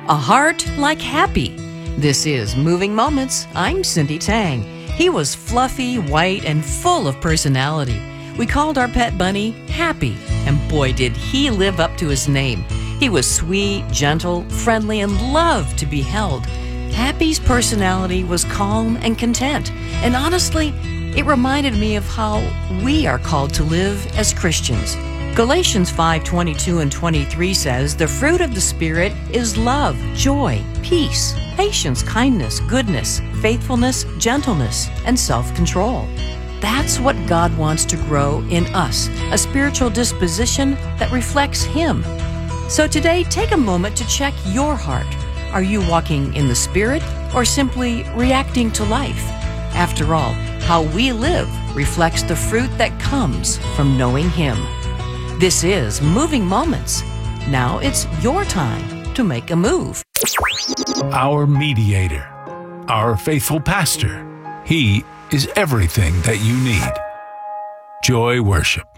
A heart like Happy. This is Moving Moments. I'm Cindy Tang. He was fluffy, white, and full of personality. We called our pet bunny Happy, and boy, did he live up to his name. He was sweet, gentle, friendly, and loved to be held. Happy's personality was calm and content, and honestly, it reminded me of how we are called to live as Christians. Galatians 5:22 and 23 says, "The fruit of the Spirit is love, joy, peace, patience, kindness, goodness, faithfulness, gentleness, and self-control." That's what God wants to grow in us, a spiritual disposition that reflects Him. So today, take a moment to check your heart. Are you walking in the Spirit or simply reacting to life? After all, how we live reflects the fruit that comes from knowing Him. This is Moving Moments. Now it's your time to make a move. Our mediator, our faithful pastor. He is everything that you need. Joy Worship.